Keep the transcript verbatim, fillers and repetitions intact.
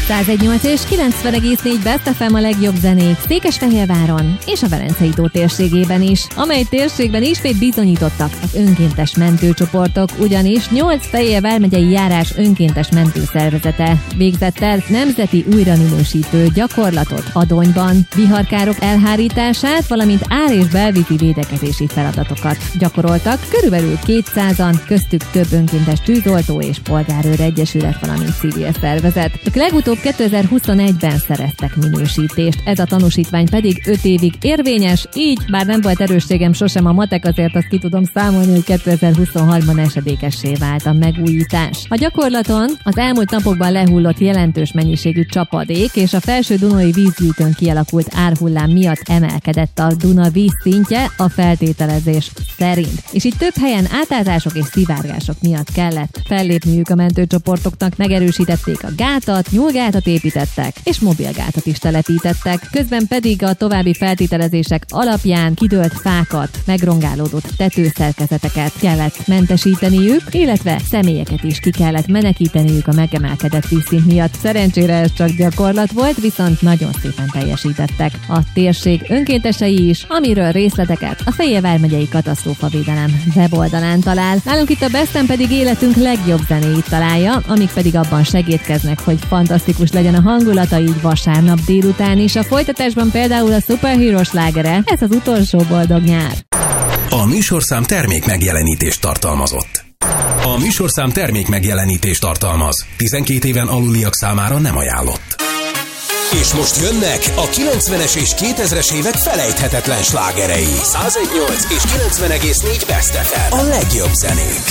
száz egy nyolc és kilencven egész négy Best ef em a legjobb zenék Székesfehérváron és a Velencei tó térségében is, amely térségben ismét bizonyítottak az önkéntes mentőcsoportok, ugyanis nyolc Fejér vármegyei járás önkéntes mentőszervezete végzett el nemzeti újraminősítő gyakorlatot Adonyban, viharkárok elhárítását, valamint ár- és belvízi védekezési feladatokat gyakoroltak, körülbelül kétszázan, köztük több önkéntes tűzoltó és polgárőr egyesület, valamint civil szervezet. Csak legutóbb kétezer-huszonegyben szereztek minősítést, ez a tanúsítvány pedig öt évig érvényes, így bár nem volt erősségem sosem a matek, azért azt ki tudom számolni, hogy kétezer-huszonharmadban esedékessé vált a megújítás. A gyakorlaton az elmúlt napokban lehullott jelentős mennyiségű csapadék és a felső Dunai vízgyűjtőn kialakult árhullám miatt emelkedett a Duna vízszintje a feltételezés szerint. És itt több helyen átázások és szivárgások miatt kellett fellépniük a mentőcsoportoknak, megerősítették a gátat, nyúlgátat építettek, és mobilgátat is telepítettek. Közben pedig a további feltételezések alapján kidőlt fákat, megrongálódott tetőszerkezeteket kellett mentesíteniük, illetve személyeket is ki kellett menekíteniük a megemelkedett vízszint miatt. Szerencsére ez csak gyakorlat volt, viszont nagyon szépen teljesítettek a térség önkéntesei is, amiről részleteket a Fejér vármegyei katasztrófavédelem weboldalán talál. Nálunk itt a Besten pedig életünk legjobb zenéit találja, amik pedig abban segítkeznek, hogy fantasztikus legyen a hangulata így vasárnap délután is. A folytatásban például a Superhero slágere, ez az utolsó boldog nyár. A műsorszám termék megjelenítést tartalmazott. A műsorszám termék megjelenítést tartalmaz. tizenkét éven aluliak számára nem ajánlott. És most jönnek a kilencvenes és kétezres évek felejthetetlen slágerei. száz egy nyolc és kilencven egész négy Best ef em. A legjobb zenék.